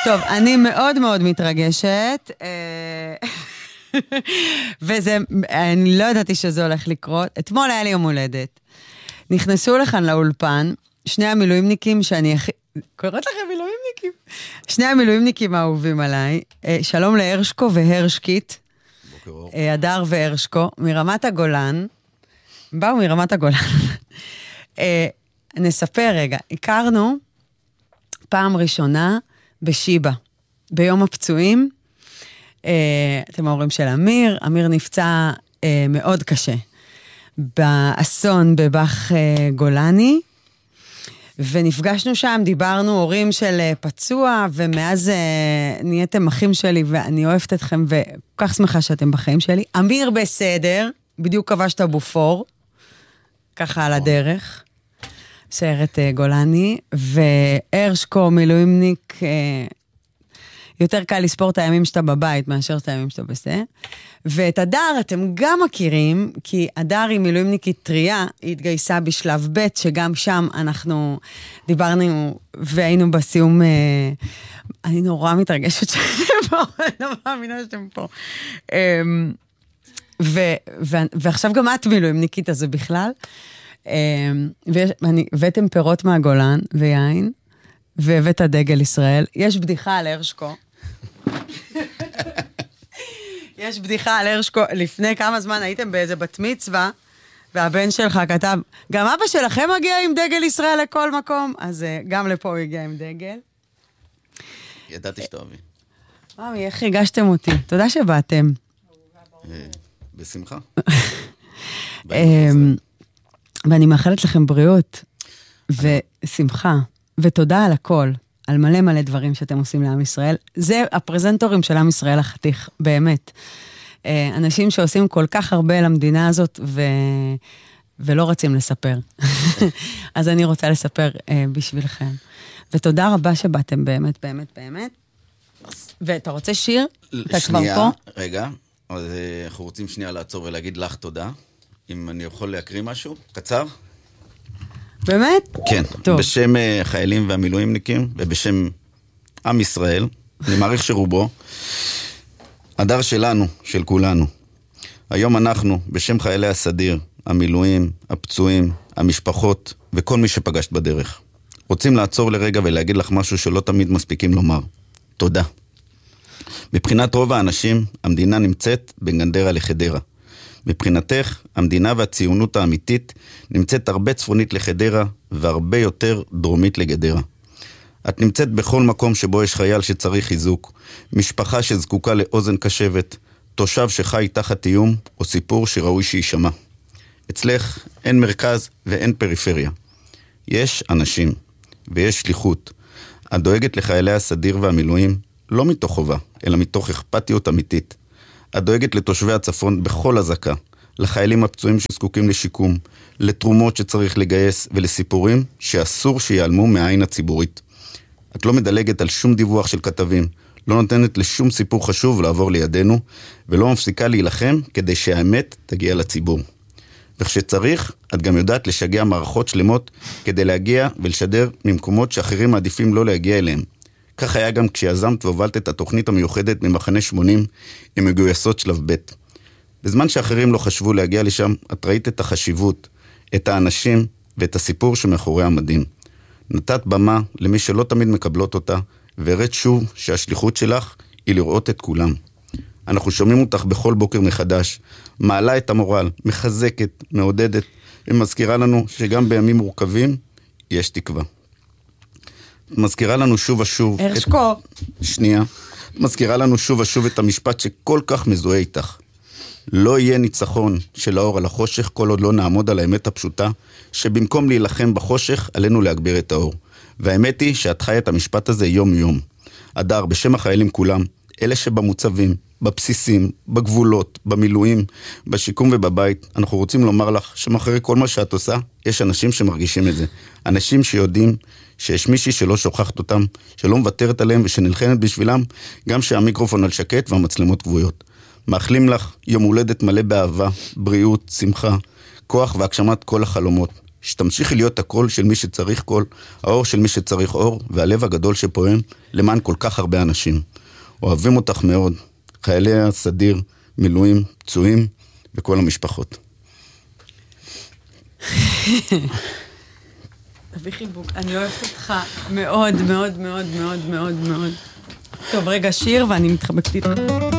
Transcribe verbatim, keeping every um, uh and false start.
טוב, אני מאוד מאוד מתרגשת, וזה, אני לא ידעתי שזה הולך לקרות. אתמול היה לי יום הולדת. נכנסו לכאן לאולפן, שני המילואימניקים שאני הכי... קוראת לכם מילואימניקים? שני המילואימניקים האהובים עליי, שלום להרשקו והרשקית, הדר והרשקו, מרמת הגולן, באו מרמת הגולן. נספר רגע, הכרנו פעם ראשונה בשיבה, ביום הפצועים, אתם ההורים של אמיר, אמיר נפצע מאוד קשה, באסון בבח גולני, ונפגשנו שם, דיברנו הורים של פצוע, ומאז נהייתם אחים שלי, ואני אוהבת אתכם, וכל כך שמחה שאתם בחיים שלי. אמיר בסדר, בדיוק כבשת בופור, ככה על הדרך, סיירת גולני, והרשקו מילואימניק, יותר קל לספור את הימים שאתה בבית, מאשר את הימים שאתה בזה. ואת הדר אתם גם מכירים, כי הדר היא מילואימניקית טריה, היא התגייסה בשלב ב', שגם שם אנחנו דיברנו, והיינו בסיום, אני נורא מתרגשת שאתם פה, אני לא מאמינה שאתם פה. ועכשיו גם את מילואימניקית, אז זה בכלל. והבאתם פירות מהגולן ויין, והבאת דגל ישראל. יש בדיחה על הרשקו. יש בדיחה על הרשקו. לפני כמה זמן הייתם באיזה בת מצווה, והבן שלך כתב, גם אבא שלכם מגיע עם דגל ישראל לכל מקום, אז גם לפה הוא הגיע עם דגל. ידעתי שאתה אוהבי. מאמי, איך ריגשתם אותי? תודה שבאתם. בשמחה. ואני מאחלת לכם בריאות ושמחה. ותודה על הכל, על מלא מלא דברים שאתם עושים לעם ישראל. זה הפרזנטורים של עם ישראל החתיך, באמת. אנשים שעושים כל כך הרבה למדינה הזאת, ו... ולא רוצים לספר. אז אני רוצה לספר בשבילכם. ותודה רבה שבאתם באמת, באמת, באמת. ואתה רוצה שיר? אתה כבר פה? רגע, אז אנחנו רוצים שנייה לעצור ולהגיד לך תודה. אם אני יכול להקריא משהו, קצר? באמת? כן, טוב. בשם חיילים והמילואימניקים, ובשם עם ישראל, אני מעריך שרובו, הדר שלנו, של כולנו. היום אנחנו, בשם חיילי הסדיר, המילואים, הפצועים, המשפחות, וכל מי שפגשת בדרך, רוצים לעצור לרגע ולהגיד לך משהו שלא תמיד מספיקים לומר. תודה. מבחינת רוב האנשים, המדינה נמצאת בין גנדרה לחדרה. מבחינתך, המדינה והציונות האמיתית נמצאת הרבה צפונית לחדרה והרבה יותר דרומית לגדרה. את נמצאת בכל מקום שבו יש חייל שצריך חיזוק, משפחה שזקוקה לאוזן קשבת, תושב שחי תחת איום או סיפור שראוי שישמע. אצלך אין מרכז ואין פריפריה. יש אנשים ויש שליחות. את דואגת לחיילי הסדיר והמילואים לא מתוך חובה, אלא מתוך אכפתיות אמיתית. את דואגת לתושבי הצפון בכל הזקה, לחיילים הפצועים שזקוקים לשיקום, לתרומות שצריך לגייס ולסיפורים שאסור שיעלמו מהעין הציבורית. את לא מדלגת על שום דיווח של כתבים, לא נותנת לשום סיפור חשוב לעבור לידינו, ולא מפסיקה להילחם כדי שהאמת תגיע לציבור. וכשצריך, את גם יודעת לשגע מערכות שלמות כדי להגיע ולשדר ממקומות שאחרים מעדיפים לא להגיע אליהם. כך היה גם כשיזמת והובלת את התוכנית המיוחדת ממחנה שמונים עם מגויסות שלב ב'. בזמן שאחרים לא חשבו להגיע לשם, את ראית את החשיבות, את האנשים ואת הסיפור שמאחורי המדים. נתת במה למי שלא תמיד מקבלות אותה, והראית שוב שהשליחות שלך היא לראות את כולם. אנחנו שומעים אותך בכל בוקר מחדש, מעלה את המורל, מחזקת, מעודדת, ומזכירה לנו שגם בימים מורכבים יש תקווה. מזכירה לנו שוב ושוב... הרשקו. את... שנייה. מזכירה לנו שוב ושוב את המשפט שכל כך מזוהה איתך. לא יהיה ניצחון של האור על החושך כל עוד לא נעמוד על האמת הפשוטה, שבמקום להילחם בחושך עלינו להגביר את האור. והאמת היא שאת חיה את המשפט הזה יום יום. הדר, בשם החיילים כולם, אלה שבמוצבים, בבסיסים, בגבולות, במילואים, בשיקום ובבית, אנחנו רוצים לומר לך שמאחורי כל מה שאת עושה, יש אנשים שמרגישים את זה. אנשים שיודעים שיש מישהי שלא שוכחת אותם, שלא מוותרת עליהם ושנלחמת בשבילם, גם שהמיקרופון על שקט והמצלמות גבויות. מאחלים לך יום הולדת מלא באהבה, בריאות, שמחה, כוח והגשמת כל החלומות. שתמשיכי להיות הקול של מי שצריך קול, האור של מי שצריך אור, והלב הגדול שפועם למען כל כך הרבה אנשים. אוהבים אותך מאוד, חיילי הסדיר, מילואים, פצועים, וכל המשפחות. תביא חיבוק, אני אוהבת אותך מאוד מאוד מאוד מאוד מאוד מאוד. טוב, רגע שיר ואני מתחבקת איתך.